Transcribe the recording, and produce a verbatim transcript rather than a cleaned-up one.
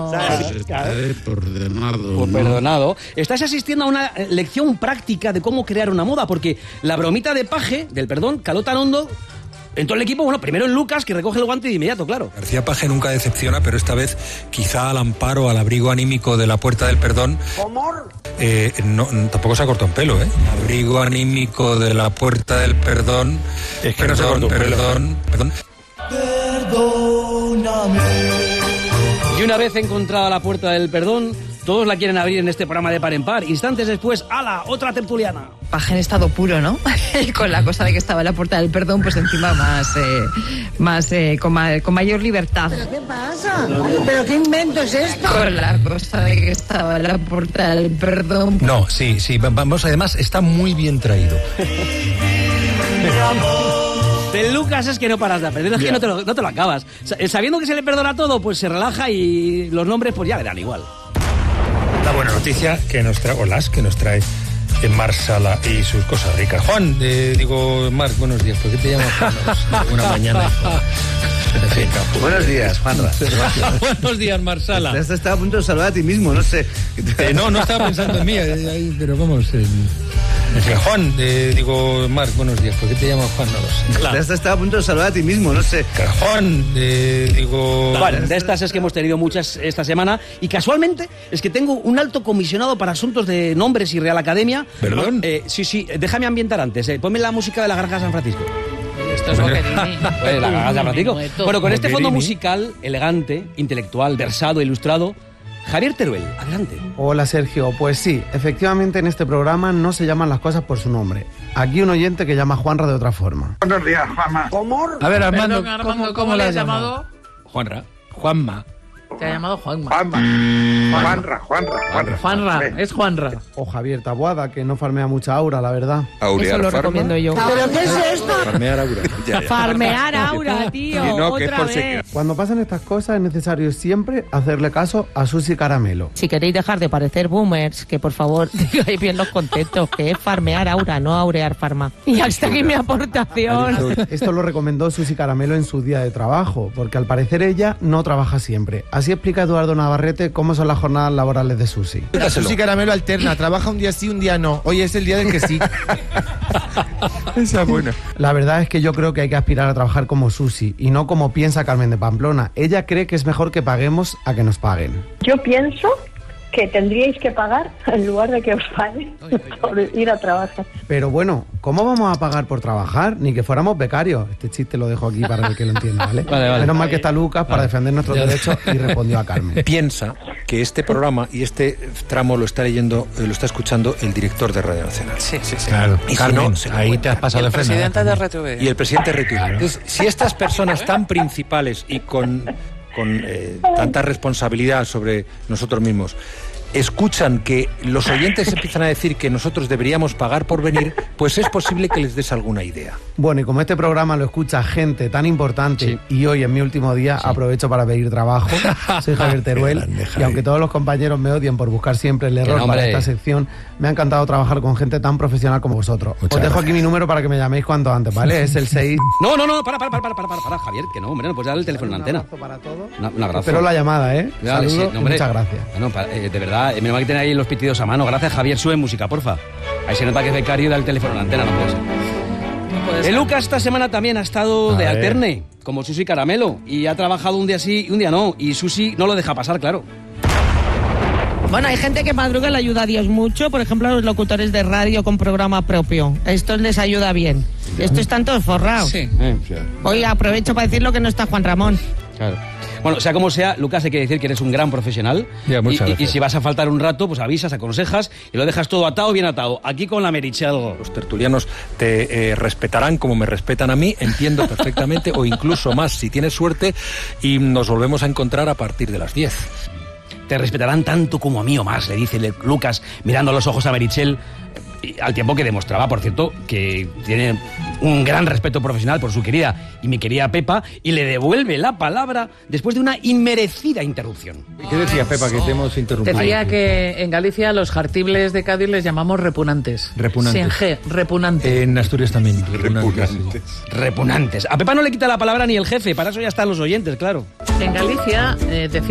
Perdonado. Pues perdonado. Estás asistiendo a una lección práctica de cómo crear una moda, porque la bromita de Paje, del perdón, caló tan hondo en todo el equipo. Bueno, primero en Lucas, que recoge el guante de inmediato, claro. García Paje nunca decepciona, pero esta vez quizá al amparo, al abrigo anímico de la puerta del perdón. Eh, no, tampoco se ha cortado un pelo, ¿eh? Abrigo anímico de la puerta del perdón. Es que perdón, no se ha cortado un pelo. Perdón, perdón. Perdóname. Y una vez encontrada la puerta del perdón, todos la quieren abrir en este programa de Par en Par. Instantes después, ¡ala! Otra tertuliana. Paje en estado puro, ¿no? Con la cosa de que estaba en la puerta del perdón, pues encima más, eh, más eh, con, ma con mayor libertad. ¿Pero qué pasa? ¿Pero qué invento es esto? Con la cosa de que estaba en la puerta del perdón. No, sí, sí, vamos, además está muy bien traído. De Lucas es que no paras de aprender, es que no te, lo, no te lo acabas. Sabiendo que se le perdona todo, pues se relaja y los nombres pues ya le dan igual. La buena noticia que nos trae, o las que nos trae en Mar Sala y sus cosas ricas. Juan, eh, digo, Marc, buenos días. ¿Por qué te llamas Juan? Una mañana. En fin, Buenos días, Juanra. Buenos días, Mar Sala. Has estado a punto de saludar a ti mismo, no sé. Eh, no, no estaba pensando en mí, eh, pero vamos... Eh, En fin, Juan, eh, digo, Marc, buenos días. ¿Por qué te llamas Juan? No lo sé. Claro. Has estado a punto de saludar a ti mismo, no sé. Juan, eh, digo... Bueno, de estas es que hemos tenido muchas esta semana y casualmente es que tengo un alto comisionado para asuntos de nombres y Real Academia. ¿Perdón? Eh, sí, sí, déjame ambientar antes. Eh. Ponme la música de la Granja de San Francisco. Esto es Boquerini. Pues la Granja de San Francisco. Bueno, con este fondo Boquerini. musical, elegante, intelectual, versado, ilustrado, Javier Teruel, adelante. Hola Sergio, pues sí, efectivamente en este programa no se llaman las cosas por su nombre. Aquí un oyente que llama Juanra de otra forma. Buenos días, Juanma. ¿Cómo? A ver, Armando, Perdón, Armando, ¿cómo, ¿cómo, cómo le le has llamado? Juanra. Juanma. Te ha llamado Juanma. Juanma. Juanra, Juanra, Juanra. Juanra, Ven. es Juanra. O Javier Taboada, que no farmea mucha aura, la verdad. Eso lo recomiendo yo. ¿Pero qué es esto? Farmear Aura. Ya, ya. Farmear Aura, tío. Y no, que es otra por vez. sequía. Cuando pasan estas cosas es necesario siempre hacerle caso a Susi Caramelo. Si queréis dejar de parecer boomers, que por favor digáis bien los conceptos, que es farmear aura, no aurear farma. Y hasta aquí mi aportación. Esto lo recomendó Susi Caramelo en su día de trabajo, porque al parecer ella no trabaja siempre. Así explica Eduardo Navarrete cómo son las jornadas laborales de Susi. La Susi Caramelo alterna, trabaja un día sí, un día no. Hoy es el día del que sí. Esa es buena. La verdad es que yo creo que hay que aspirar a trabajar como Susi y no como piensa Carmen de Pamplona. Ella cree que es mejor que paguemos a que nos paguen. Yo pienso que tendríais que pagar en lugar de que os paguen por ir a trabajar. Pero bueno, ¿cómo vamos a pagar por trabajar? Ni que fuéramos becarios. Este chiste lo dejo aquí para el que lo entienda, ¿vale? Vale, vale. Menos mal que está Lucas para defender nuestros derechos y respondió a Carmen. Piensa que este programa y este tramo lo está leyendo, eh, lo está escuchando el director de Radio Nacional. Sí, sí, sí. Claro, Y si Carmen, no, se lo ahí cuenta. te has pasado de El frenada. presidente de R T V. Y el presidente Retiro. Entonces, si estas personas tan principales y con, con eh, tanta responsabilidad sobre nosotros mismos escuchan que los oyentes empiezan a decir que nosotros deberíamos pagar por venir, pues es posible que les des alguna idea. Bueno, y como este programa lo escucha gente tan importante, Sí. y hoy en mi último día Sí. aprovecho para pedir trabajo, soy Javier Teruel, Qué grande, y Javi. aunque todos los compañeros me odien por buscar siempre el error no, para hombre. esta sección, me ha encantado trabajar con gente tan profesional como vosotros. Muchas Os dejo gracias. aquí mi número para que me llaméis cuanto antes, ¿vale? Es el seis... No, no, no, para, para, para, para, para, para, para, Javier, que no, hombre, no puedes dar el teléfono en la antena. Un abrazo para todos. Una- un abrazo. Espero la llamada, ¿eh? Vale, sí, Saludos no, y hombre. muchas gracias. Bueno, pa- eh, de verdad, eh, menos mal que tener ahí los pitidos a mano. Gracias, Javier. Sube música, porfa. Ahí se nota que es becario y da el teléfono en la antena, no puede ser. No puede Eh, ser. Lucas esta semana también ha estado A de ver. alterne, como Susi Caramelo, y ha trabajado un día sí y un día no. Y Susi no lo deja pasar, claro. Bueno, hay gente que madruga y le ayuda a Dios mucho, por ejemplo, a los locutores de radio con programa propio. Esto les ayuda bien. Estos están todos forrados. Sí. Eh, Hoy aprovecho para decirlo que no está Juan Ramón. claro. Bueno, sea como sea, Lucas, hay que decir que eres un gran profesional. Ya, muchas y, y- y gracias. si vas a faltar un rato, pues avisas, aconsejas y lo dejas todo atado, bien atado. Aquí con la Merichel. Los tertulianos te eh, respetarán como me respetan a mí, entiendo perfectamente, o incluso más si tienes suerte, y nos volvemos a encontrar a partir de las diez. Te respetarán tanto como a mí o más, le dice le- Lucas, mirando a los ojos a Merichel, y al tiempo que demostraba, por cierto, que tiene un gran respeto profesional por su querida y mi querida Pepa, y le devuelve la palabra después de una inmerecida interrupción. ¿Qué decías, Pepa, que te hemos interrumpido? Decía que en Galicia los jartibles de Cádiz les llamamos repugnantes. Repugnantes. Sin G, repugnante. En Asturias también. Repugnantes. Repugnantes. A Pepa no le quita la palabra ni el jefe, para eso ya están los oyentes, claro. En Galicia eh, decía